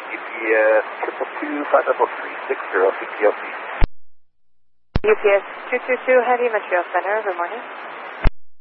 UPS 222-530-60 CPLC. UPS 222 Heavy Montreal Center, good morning.